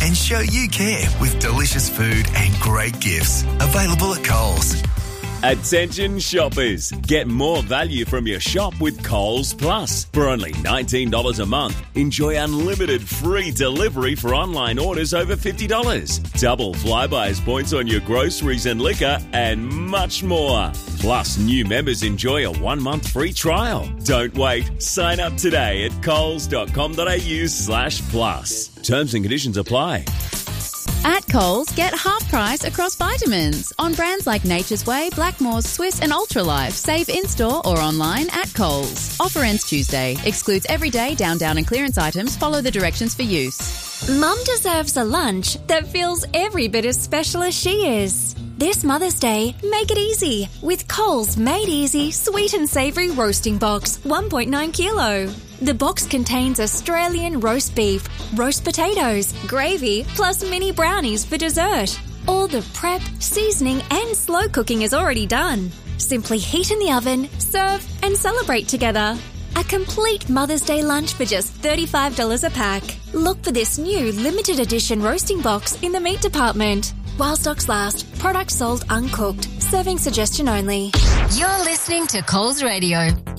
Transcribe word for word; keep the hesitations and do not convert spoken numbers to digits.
and show you care with delicious food and great gifts. Available at Coles. Attention shoppers, get more value from your shop with Coles Plus. For only nineteen dollars a month, enjoy unlimited free delivery for online orders over fifty dollars, double Flybuys points on your groceries and liquor, and much more. Plus, new members enjoy a one-month free trial. Don't wait. Sign up today at coles.com.au slash plus. Terms and conditions apply. At Coles, get half price across vitamins on brands like Nature's Way, Blackmores, Swiss and Ultralife. Save in-store or online at Coles. Offer ends Tuesday. Excludes everyday down, down and clearance items. Follow the directions for use. Mum deserves a lunch that feels every bit as special as she is. This Mother's Day, make it easy with Coles Made Easy Sweet and Savoury Roasting Box, one point nine kilo. The box contains Australian roast beef, roast potatoes, gravy, plus mini brownies for dessert. All the prep, seasoning and slow cooking is already done. Simply heat in the oven, serve and celebrate together. A complete Mother's Day lunch for just thirty-five dollars a pack. Look for this new limited edition roasting box in the meat department. While stocks last, products sold uncooked. Serving suggestion only. You're listening to Coles Radio.